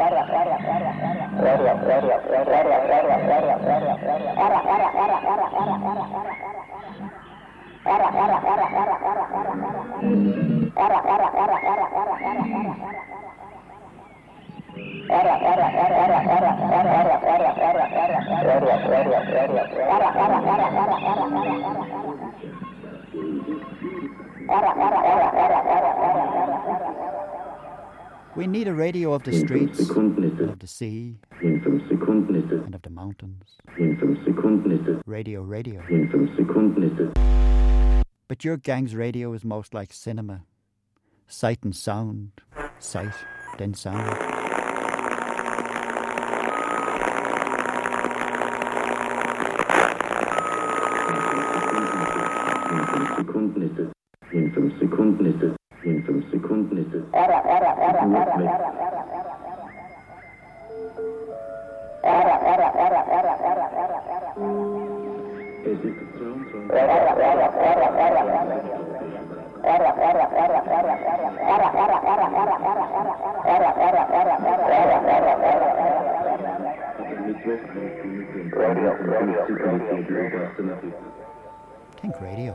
We need a radio of the streets, and of the sea, and of the mountains. Radio, radio. But your gang's radio is most like cinema. Sight and sound. Sight, then sound. In 5 Sekunden ist es. In 5 Sekunden ist es. Es ist 22. Think radio.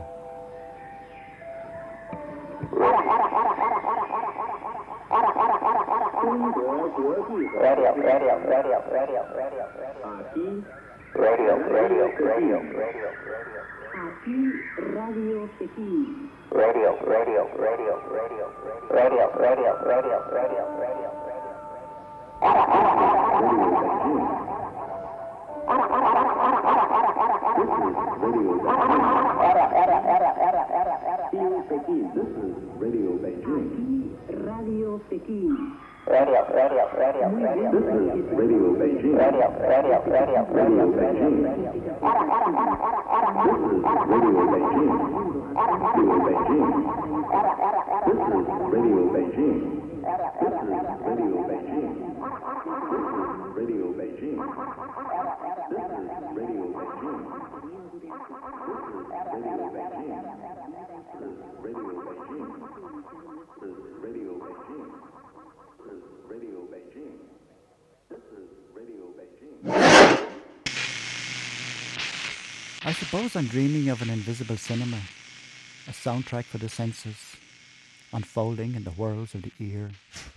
I suppose I'm dreaming of an invisible cinema, a soundtrack for the senses, unfolding in the whirls of the ear.